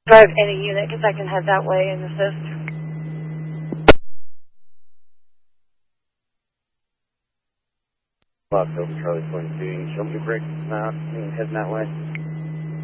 drive any unit because I can head that way and assist. Fox Delta Charlie 22, you can show me your brakes now, heading that way.